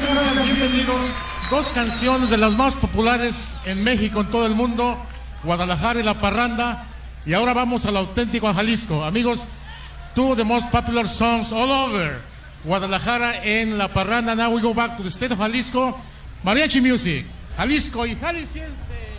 Bienvenidos. Dos canciones de las más populares en México, en todo el mundo, Guadalajara y La Parranda. Y ahora vamos al auténtico a Jalisco. Amigos, two of the most popular songs all over Guadalajara and La Parranda. Now we go back to the state of Jalisco. Mariachi music, Jalisco y Jalisciense.